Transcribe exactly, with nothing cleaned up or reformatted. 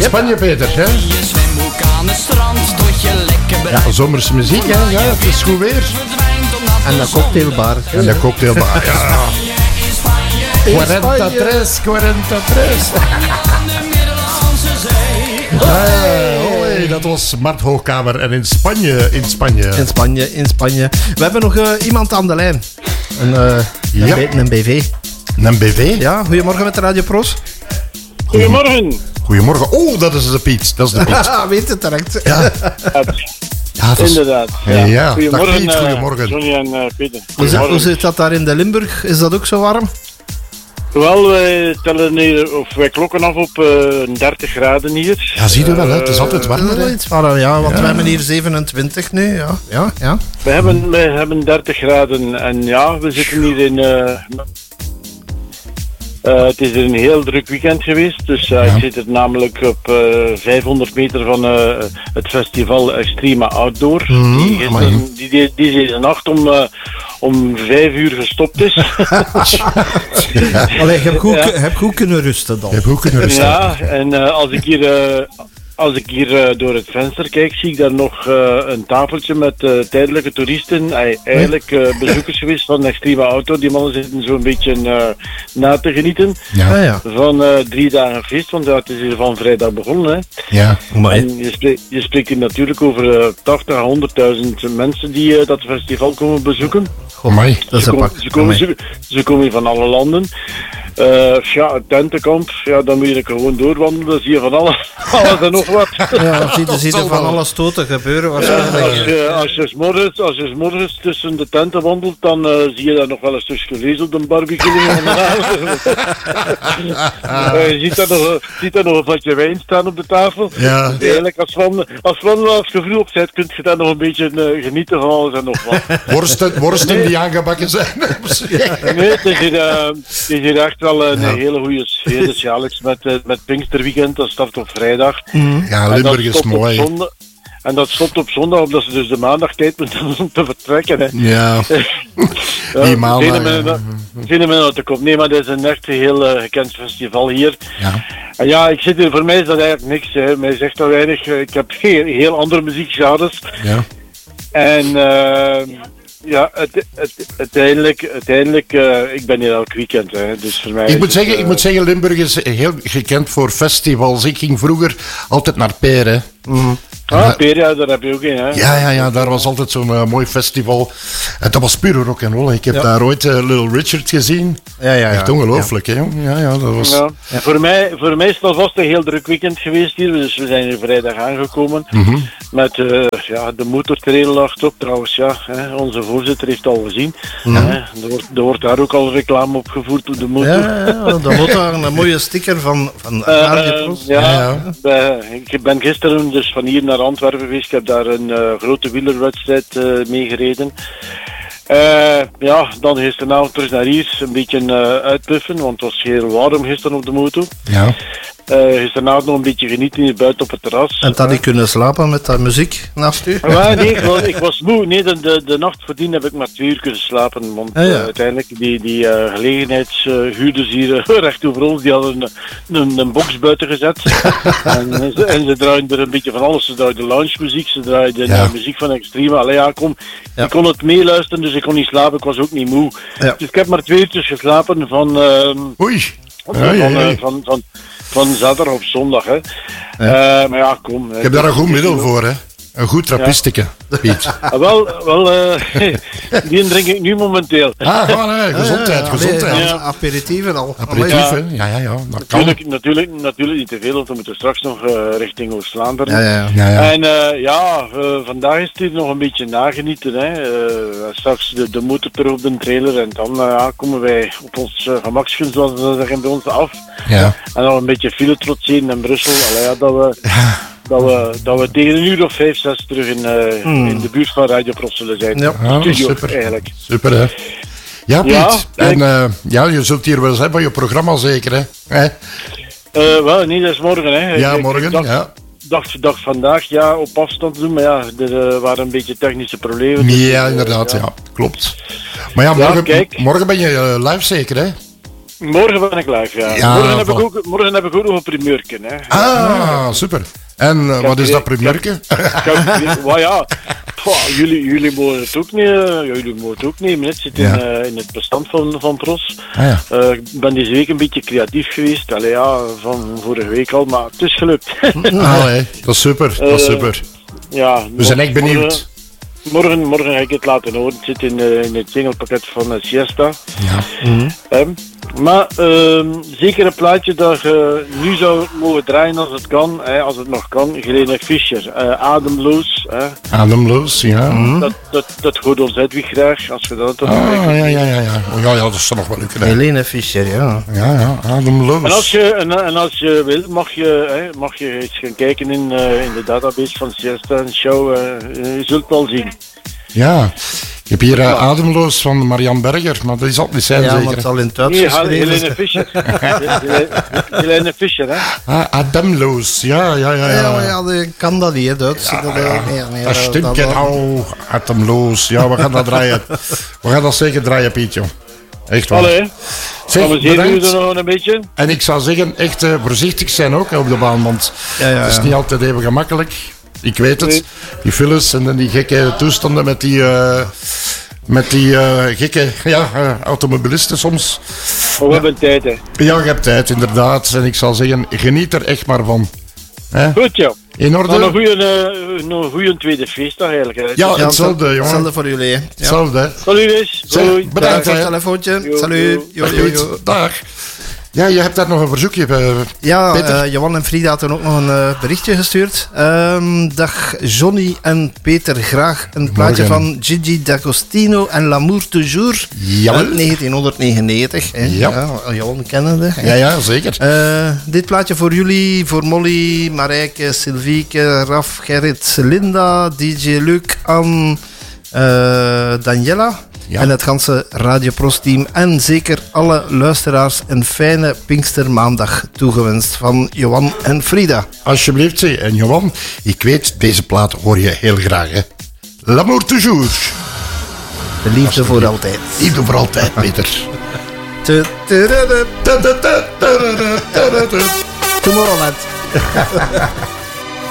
yep. Spanje, Peter, hè? Ja, zomerse muziek, hè? Ja, het is goed weer. En de cocktailbar. En de cocktailbar, ja. vierentadres, vierentadres. Ah, dat was Mart Hoogkamer. En in Spanje, in Spanje. In Spanje, in Spanje. We hebben nog uh, iemand aan de lijn. Een, uh, ja. een, een B V. Een B V? Ja, goedemorgen met de Radio Pro's. Goedemorgen. Goedemorgen. Oh, dat is de Piet. Dat is de Piet. Weet het direct. Ja. Ja, is... Inderdaad. Ja. Ja. Goedemorgen, Piet, goedemorgen. Johnny en uh, Peter. Hoe zit, hoe zit dat daar in de Limburg? Is dat ook zo warm? Wel, wij tellen hier, of wij klokken af op uh, dertig graden hier. Ja, zie je wel, hè? Het is altijd warmer. Uh, iets warm, ja, want ja. we hebben hier zevenentwintig nu. Ja, ja, ja. We hebben, wij hebben dertig graden en ja, we zitten hier in... Uh, Uh, het is een heel druk weekend geweest, dus uh, ja. ik zit er namelijk op uh, vijfhonderd meter van uh, het festival Extrema Outdoor, mm, die, gisteren, die, die, die deze nacht om, uh, om vijf uur gestopt is. ja. Allee, je hebt goed, ja. heb goed kunnen rusten dan. Je hebt goed kunnen rusten. Ja, en uh, als ik hier... Uh, Als ik hier uh, door het venster kijk, zie ik daar nog uh, een tafeltje met uh, tijdelijke toeristen. Uh, eigenlijk uh, bezoekers geweest van Extrema Auto. Die mannen zitten zo'n beetje uh, na te genieten ja. Ja, ja. van uh, drie dagen feest. Want ja, het is hier van vrijdag begonnen. Hè. Ja, maar en je, spreekt, je spreekt hier natuurlijk over uh, tachtig à honderdduizend mensen die uh, dat festival komen bezoeken. Oh, my. Dat is ze, komen, ze, komen, ze, ze komen hier van alle landen. Uh, ja, het tentenkamp, ja, dan moet je gewoon doorwandelen, dan zie je van alles, alles en nog wat. Ja, zie je, zie je van alle stoten gebeuren waarschijnlijk. Ja, als je, als je 's morgens, als je 's morgens tussen de tenten wandelt, dan uh, zie je daar nog wel een stukje vlees op de barbecue. uh, je ziet daar, nog, ziet daar nog een vatje wijn staan op de tafel. Ja. Dus eigenlijk, als van, als van als je vroeg op bent, kun je daar nog een beetje uh, genieten van alles en nog wat. Worsten, worsten nee. die aangebakken zijn. Nee, het is hier, uh, het is hier echt wel een ja. hele goede sfeer. Dus jaarlijks met, uh, met Pinksterweekend, dat start op vrijdag. Mm. Ja, Limburg is mooi. Zondag, en dat stopt op zondag, omdat ze dus de maandag tijd moeten om te vertrekken. Hè. Ja. ja die maandag. Vinden we nou te komen. Nee, maar dat is een echt heel uh, gekend festival hier. Ja. En ja, ik zit hier, voor mij is dat eigenlijk niks. Hè. Mij zegt dat weinig. Ik heb heel, heel andere muziekgenres. Ja. En... Uh, Ja, het, het, uiteindelijk, uiteindelijk uh, ik ben hier elk weekend, hè, dus voor mij... Ik moet, het, zeggen, uh... ik moet zeggen, Limburg is heel gekend voor festivals. Ik ging vroeger altijd naar Peer, hè. Mm. Ah, Peer, ja, daar heb je ook een, hè. Ja, ja, ja, daar was altijd zo'n uh, mooi festival. En dat was pure rock'n'roll. Ik heb ja. daar ooit uh, Little Richard gezien. Ja, ja, ja. Echt ongelooflijk, ja. hè, jong. Ja, ja, dat was... Ja. Ja. Voor, mij, voor mij is het alvast een heel druk weekend geweest hier, dus we zijn hier vrijdag aangekomen. Mm-hmm. Met uh, ja, de motortrail achterop, trouwens, ja, hè, onze voorzitter heeft al gezien. Ja. Hè, er, wordt, er wordt daar ook al reclame opgevoerd op de motor. Ja, ja, de motor, een mooie sticker van, van uh, uh, ja, ja. Bij, ik ben gisteren dus van hier naar Antwerpen geweest. Ik heb daar een uh, grote wielerwedstrijd uh, mee gereden. Uh, ja, dan gisteravond terug naar hier, een beetje uh, uitpuffen, want het was heel warm gisteren op de motor. Ja. Uh, gisteravond nog een beetje genieten hier buiten op het terras. En had je kunnen slapen met dat muziek naast u? Ja, nee, ik was, ik was moe. Nee, de, de, de nacht voordien heb ik maar twee uur kunnen slapen. Want ah, ja. uh, uiteindelijk, die, die uh, gelegenheidshuurders uh, hier uh, recht over ons, die hadden een, een, een box buiten gezet. en, ze, en ze draaiden er een beetje van alles. Ze draaiden lounge-muziek, ze draaiden ja. uh, muziek van Extrema. Allee, ja, kom, ja. Ik kon het meeluisteren, dus ik kon niet slapen. Ik was ook niet moe. Ja. Dus ik heb maar twee uurtjes geslapen van... Uh, Oei! Van, ja, ja, ja. Van, uh, van, van, van zaterdag op zondag, hè. Ja. Uh, maar ja, kom. Ik heb daar een goed middel voor, hè. Een goed trappisteke, ja. Piet. Ah, wel, wel uh, die drink ik nu momenteel. Ah, gewoon, hè. Gezondheid, ja, ja, gezondheid. Ja, aperitieven al. Aperitieven, ja, ja, ja. Natuurlijk, natuurlijk, natuurlijk niet te veel, want we moeten straks nog uh, richting Oost-Vlaanderen. Ja, ja, ja. Ja, ja. En uh, ja, uh, vandaag is het hier nog een beetje nagenieten, hè. Uh, straks de, de motor terug op de trailer en dan uh, komen wij op ons uh, gemaksgun, zoals we zeggen, bij ons af. Ja. En dan een beetje file trotseren in Brussel. Allee, ja, dat we... Ja. Dat we, dat we tegen een uur of vijf, zes terug in, uh, hmm. in de buurt van Radio Prof zullen zijn. Ja, ja studio, super. Eigenlijk. Super, hè. Ja, Piet. Ja, en uh, ja, je zult hier wel eens hebben van je programma, zeker, hè? hè? Uh, wel, niet, dat is morgen, hè. Ja, ik, morgen, ik dacht, ja. Dacht, dacht vandaag, ja, op afstand doen, maar ja, er uh, waren een beetje technische problemen. Dus, ja, inderdaad, uh, ja. ja, klopt. Maar ja, morgen, ja, morgen ben je uh, live zeker, hè? Morgen ben ik live, ja. ja morgen, heb voilà. ik ook, morgen heb ik ook nog een primeurke. Hè. Ah, super. En uh, wat is dat primeurke? Well, ja, Pwa, jullie, jullie mogen het ook niet, uh, jullie mogen het ook nemen. Het zit ja. in, uh, in het bestand van, van Pros. Ah, ja. uh, ik ben deze week een beetje creatief geweest. Allee, ja, van vorige week al, maar het is gelukt. Allee, dat is super, dat is super. Uh, ja, we zijn echt benieuwd. Morgen, morgen ga ik het laten horen. Het zit in, uh, in het singlepakket van uh, Siesta. Ja. Mm-hmm. Um, maar uh, zeker een plaatje dat je nu zou mogen draaien als het kan, hè, als het nog kan. Helene Fischer, uh, Ademloos. Hè. Ademloos, ja. Mm-hmm. Dat, dat, dat hoort ons Hedwig graag, als je dat... Ah, ja, ja, ja, ja. Oh, ja, ja, dat is nog wel lukken. Helene Fischer, ja. Ja, ja, Ademloos. En als je, en, en als je wil, mag je, hè, mag je eens gaan kijken in, uh, in de database van Siesta en Show. Uh, je zult wel zien. Ja, ik heb hier uh, Ademloos van Marianne Berger, maar dat is altijd niet zijn, ja, zeker. Ja, maar het zal in het Duits nee, geschreven. Helene Fischer. Helene Fischer, hè. Ah, Ademloos, ja, ja, ja. Ja, ja, ja ik kan dat niet, hè, Duits. Ja, dat, ja. Nee, nee, dat stimmt dat, genau, Ademloos. Ja, we gaan dat draaien. We gaan dat zeker draaien, Pietje. Echt waar. Allee, zeg, we zien nu er nog een beetje. En ik zou zeggen, echt uh, voorzichtig zijn ook op de baan, want ja, ja, ja. het is niet altijd even gemakkelijk. Ik weet het, nee. Die files en die gekke toestanden met die, uh, met die uh, gekke ja, uh, automobilisten soms. Maar we hebben tijd, hè. Ja, je hebt tijd, inderdaad. En ik zal zeggen, geniet er echt maar van. Hè? Goed, ja. In orde? Nog een goede, uh, nog een goede tweede feestdag eigenlijk. Hè. Ja, ja, hetzelfde, jongen. Hetzelfde voor jullie, hè. Ja. Hetzelfde. Salut, dus. Bedankt, bedankt voor het telefoontje. Salut. Jo, jo, jo. Dag. Ja, je hebt daar nog een verzoekje, uh, ja, uh, Johan en Frida hadden ook nog een uh, berichtje gestuurd. Um, dag Johnny en Peter, graag een plaatje Morgen. van Gigi D'Agostino en L'amour toujours uit negentien negenennegentig. Hè. Ja. Ja, Johan kennende. Hè. Ja, ja, zeker. Uh, dit plaatje voor jullie, voor Molly, Marijke, Sylvieke, Raf, Gerrit, Linda, D J Luc, Anne, uh, Daniela. Ja. En het ganse Radio Pros team en zeker alle luisteraars een fijne Pinkstermaandag toegewenst van Johan en Frida. Alsjeblieft, zie. En Johan, ik weet, deze plaat hoor je heel graag, hè. L'amour toujours. De liefde voor altijd. Liefde voor altijd, Peter. Tomorrowland.